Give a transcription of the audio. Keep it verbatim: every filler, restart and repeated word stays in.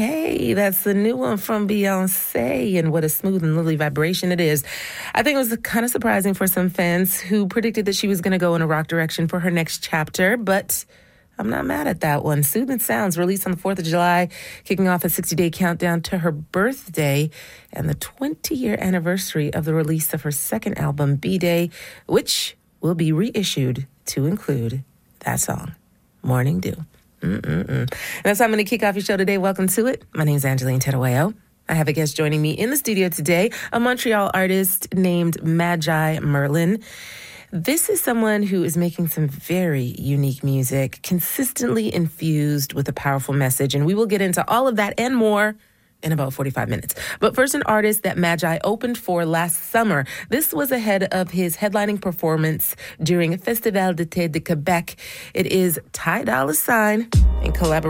Okay, that's the new one from Beyonce, and what a smooth and lovely vibration it is. I think it was kind of surprising for some fans who predicted that she was going to go in a rock direction for her next chapter, but I'm not mad at that one. Soothing Sounds, released on the fourth of July, kicking off a sixty-day countdown to her birthday and the twenty-year anniversary of the release of her second album, B-Day, which will be reissued to include that song, Morning Dew. Mm-mm-mm. That's how I'm going to kick off your show today. Welcome to it. My name is Angeline Terueo. I have a guest joining me in the studio today, a Montreal artist named Magi Merlin. This is someone who is making some very unique music, consistently infused with a powerful message, and we will get into all of that and more in about forty-five minutes. But first, an artist that Magi opened for last summer. This was ahead of his headlining performance during Festival d'été de Québec. It is Ty Dolla $ign in collaboration